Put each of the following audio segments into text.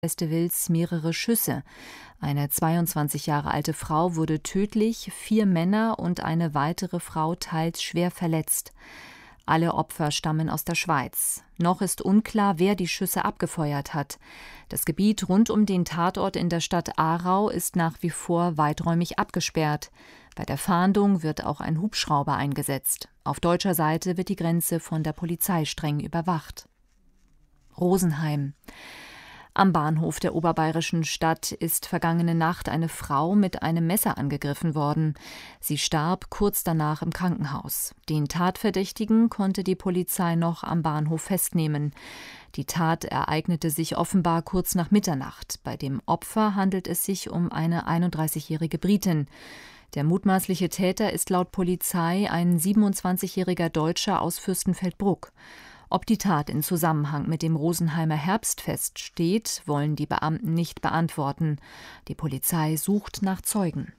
Festivals mehrere Schüsse. Eine 22 Jahre alte Frau wurde tödlich, 4 Männer und eine weitere Frau teils schwer verletzt. Alle Opfer stammen aus der Schweiz. Noch ist unklar, wer die Schüsse abgefeuert hat. Das Gebiet rund um den Tatort in der Stadt Aarau ist nach wie vor weiträumig abgesperrt. Bei der Fahndung wird auch ein Hubschrauber eingesetzt. Auf deutscher Seite wird die Grenze von der Polizei streng überwacht. Rosenheim. Am Bahnhof der oberbayerischen Stadt ist vergangene Nacht eine Frau mit einem Messer angegriffen worden. Sie starb kurz danach im Krankenhaus. Den Tatverdächtigen konnte die Polizei noch am Bahnhof festnehmen. Die Tat ereignete sich offenbar kurz nach Mitternacht. Bei dem Opfer handelt es sich um eine 31-jährige Britin. Der mutmaßliche Täter ist laut Polizei ein 27-jähriger Deutscher aus Fürstenfeldbruck. Ob die Tat in Zusammenhang mit dem Rosenheimer Herbstfest steht, wollen die Beamten nicht beantworten. Die Polizei sucht nach Zeugen.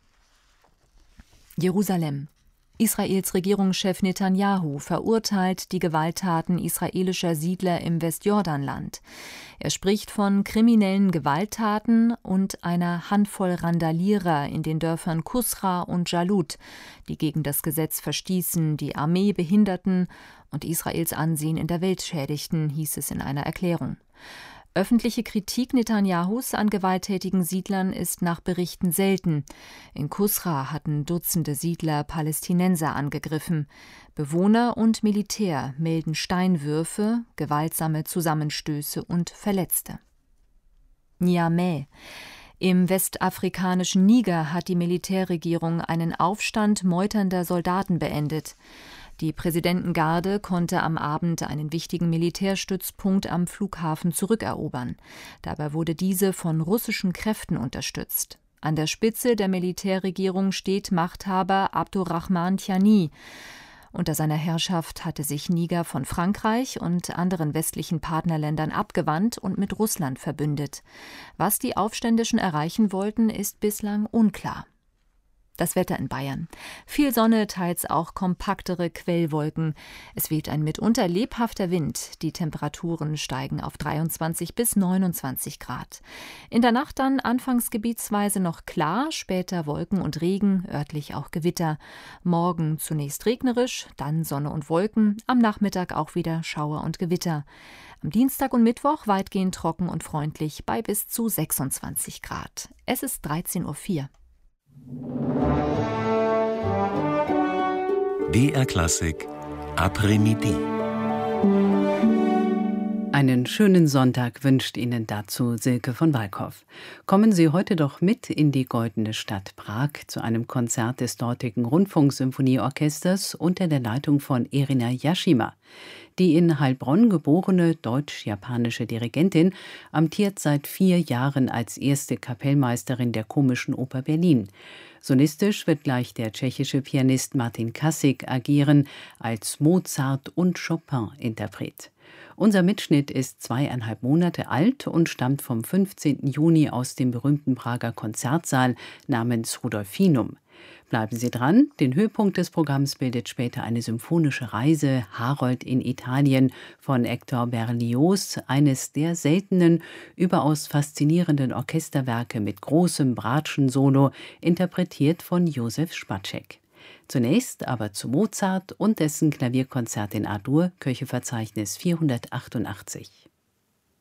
Jerusalem. Israels Regierungschef Netanjahu verurteilt die Gewalttaten israelischer Siedler im Westjordanland. Er spricht von kriminellen Gewalttaten und einer Handvoll Randalierer in den Dörfern Kusra und Jalut, die gegen das Gesetz verstießen, die Armee behinderten und Israels Ansehen in der Welt schädigten, hieß es in einer Erklärung. Öffentliche Kritik Netanjahus an gewalttätigen Siedlern ist nach Berichten selten. In Kusra hatten Dutzende Siedler Palästinenser angegriffen. Bewohner und Militär melden Steinwürfe, gewaltsame Zusammenstöße und Verletzte. Niamey. Im westafrikanischen Niger hat die Militärregierung einen Aufstand meuternder Soldaten beendet. Die Präsidentengarde konnte am Abend einen wichtigen Militärstützpunkt am Flughafen zurückerobern. Dabei wurde diese von russischen Kräften unterstützt. An der Spitze der Militärregierung steht Machthaber Abdurrahman Tiani. Unter seiner Herrschaft hatte sich Niger von Frankreich und anderen westlichen Partnerländern abgewandt und mit Russland verbündet. Was die Aufständischen erreichen wollten, ist bislang unklar. Das Wetter in Bayern. Viel Sonne, teils auch kompaktere Quellwolken. Es weht ein mitunter lebhafter Wind. Die Temperaturen steigen auf 23 bis 29 Grad. In der Nacht dann anfangs gebietsweise noch klar, später Wolken und Regen, örtlich auch Gewitter. Morgen zunächst regnerisch, dann Sonne und Wolken, am Nachmittag auch wieder Schauer und Gewitter. Am Dienstag und Mittwoch weitgehend trocken und freundlich bei bis zu 26 Grad. Es ist 13:04 Uhr. BR Klassik Après-Midi. Einen schönen Sonntag wünscht Ihnen dazu Silke von Walkhoff. Kommen Sie heute doch mit in die goldene Stadt Prag zu einem Konzert des dortigen Rundfunksymphonieorchesters unter der Leitung von Irina Yashima. Die in Heilbronn geborene deutsch-japanische Dirigentin amtiert seit 4 Jahren als erste Kapellmeisterin der Komischen Oper Berlin. Solistisch wird gleich der tschechische Pianist Martin Kassik agieren, als Mozart- und Chopin-Interpret. Unser Mitschnitt ist 2,5 Monate alt und stammt vom 15. Juni aus dem berühmten Prager Konzertsaal namens Rudolfinum. Bleiben Sie dran, den Höhepunkt des Programms bildet später eine symphonische Reise Harold in Italien von Hector Berlioz, eines der seltenen, überaus faszinierenden Orchesterwerke mit großem Bratschen-Solo, interpretiert von Josef Spacek. Zunächst aber zu Mozart und dessen Klavierkonzert in A-Dur, Köcheverzeichnis 488.